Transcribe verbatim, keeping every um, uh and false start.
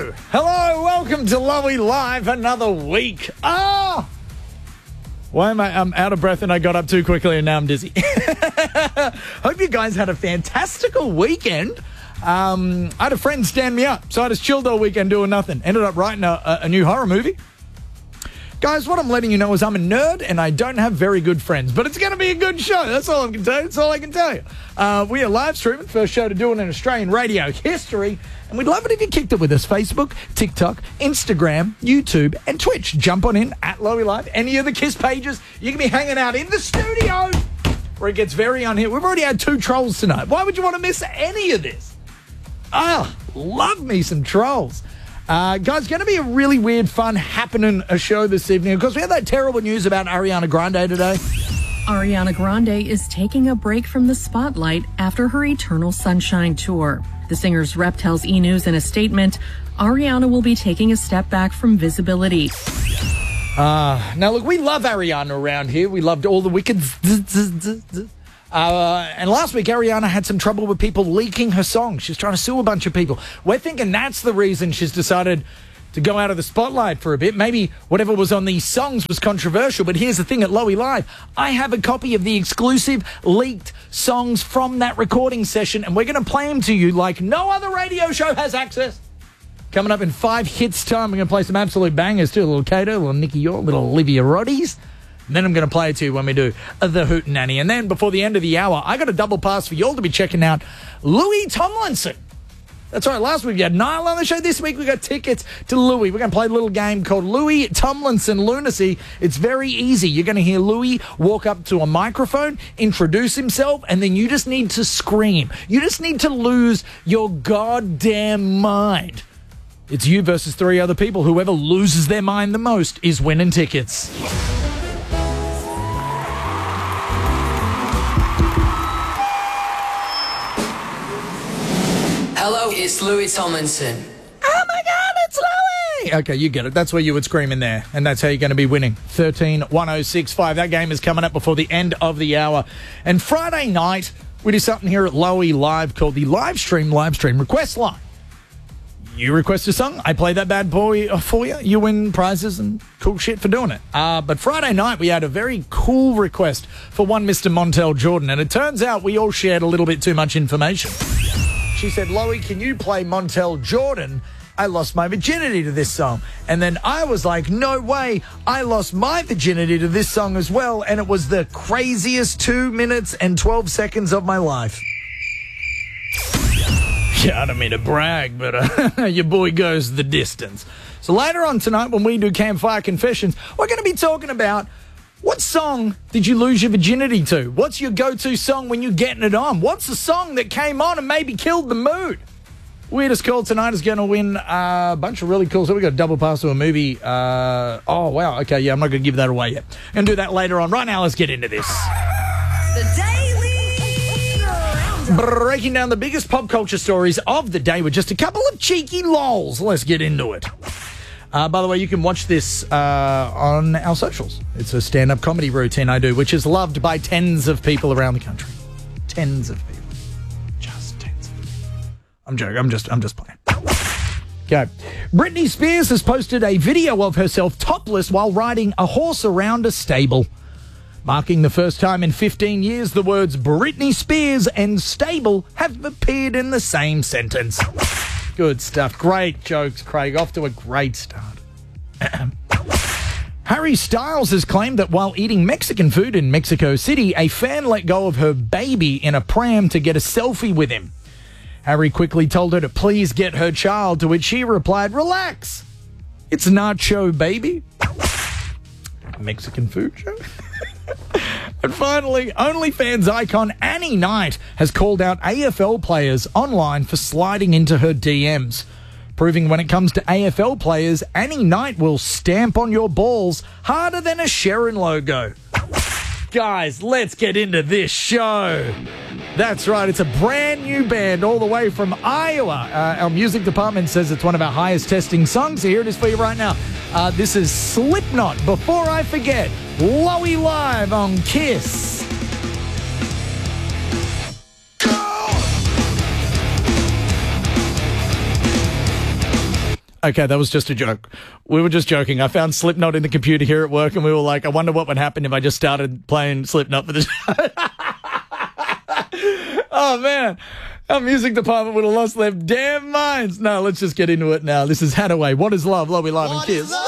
Hello, hello, welcome to Lowy Live, another week. Ah! Why am I I'm out of breath and I got up too quickly and now I'm dizzy. Hope you guys had a fantastical weekend. Um, I had a friend stand me up, so I just chilled all weekend doing nothing. Ended up writing a, a, a new horror movie. Guys, what I'm letting you know is I'm a nerd and I don't have very good friends, but it's going to be a good show. That's all I can tell you. That's all I can tell you. Uh, we are live streaming, first show to do it in Australian radio history, and we'd love it if you kicked it with us. Facebook, TikTok, Instagram, YouTube, and Twitch. Jump on in at Lowy Live. Any of the KISS pages, you can be hanging out in the studio where it gets very unhit. We've already had two trolls tonight. Why would you want to miss any of this? Ah, love me some trolls. Uh, guys, going to be a really weird, fun, happening a show this evening because we had that terrible news about Ariana Grande today. Ariana Grande is taking a break from the spotlight after her Eternal Sunshine tour. The singer's rep tells E! News in a statement, Ariana will be taking a step back from visibility. Uh, now, look, we love Ariana around here. We loved all the wicked... Uh, and last week, Ariana had some trouble with people leaking her songs. She's trying to sue a bunch of people. We're thinking that's the reason she's decided to go out of the spotlight for a bit. Maybe whatever was on these songs was controversial. But here's the thing at Lowy Live. I have a copy of the exclusive leaked songs from that recording session, and we're going to play them to you like no other radio show has access. Coming up in five hits time, we're going to play some absolute bangers too. A little Kato, a little Nicky York, a little Olivia Roddy's. And then I'm going to play it to you when we do the Hootenanny. And then before the end of the hour, I got a double pass for you all to be checking out Louis Tomlinson. That's right. Last week we had Niall on the show. This week we got tickets to Louis. We're going to play a little game called Louis Tomlinson Lunacy. It's very easy. You're going to hear Louis walk up to a microphone, introduce himself, and then you just need to scream. You just need to lose your goddamn mind. It's you versus three other people. Whoever loses their mind the most is winning tickets. Hello, it's Louis Tomlinson. Oh my God, it's Louis! Okay, you get it. That's where you would scream in there, and that's how you're going to be winning. thirteen one oh six five. That game is coming up before the end of the hour. And Friday night, we do something here at Lowy Live called the Live Stream Live Stream Request Line. You request a song, I play that bad boy for you. You win prizes and cool shit for doing it. Uh, but Friday night, we had a very cool request for one Mister Montel Jordan, and it turns out we all shared a little bit too much information. She said, Lowy, can you play Montel Jordan? I lost my virginity to this song. And then I was like, no way. I lost my virginity to this song as well. And it was the craziest two minutes and twelve seconds of my life. Yeah, I don't mean to brag, but uh, your boy goes the distance. So later on tonight, when we do Campfire Confessions, we're going to be talking about what song did you lose your virginity to? What's your go-to song when you're getting it on? What's the song that came on and maybe killed the mood? Weirdest call tonight is going to win a bunch of really cool. So we got a double pass to a movie. Uh, oh, wow. Okay, yeah, I'm not going to give that away yet. Going to do that later on. Right now, let's get into this. The Daily Roundup. Breaking down the biggest pop culture stories of the day with just a couple of cheeky lols. Let's get into it. Uh, by the way, you can watch this uh, on our socials. It's a stand-up comedy routine I do, which is loved by tens of people around the country. Tens of people. Just tens of people. I'm joking. I'm just, I'm just playing. Okay. Britney Spears has posted a video of herself topless while riding a horse around a stable. Marking the first time in fifteen years the words Britney Spears and stable have appeared in the same sentence. Good stuff. Great jokes, Craig. Off to a great start. Harry Styles has claimed that while eating Mexican food in Mexico City, a fan let go of her baby in a pram to get a selfie with him. Harry quickly told her to please get her child, to which she replied, relax. It's nacho, baby. Mexican food joke. And finally, OnlyFans icon Annie Knight has called out A F L players online for sliding into her D Ms, proving when it comes to A F L players, Annie Knight will stamp on your balls harder than a Sharon logo. Guys, let's get into this show. That's right, it's a brand new band all the way from Iowa. Uh, our music department says it's one of our highest testing songs. So here it is for you right now. Uh, this is Slipknot, Before I Forget. Lowy Live on KISS. Okay, that was just a joke. We were just joking. I found Slipknot in the computer here at work, and we were like, I wonder what would happen if I just started playing Slipknot for the show. Oh, man. Our music department would have lost their damn minds. No, let's just get into it now. This is Hadaway. What is love? Love, we live and kiss.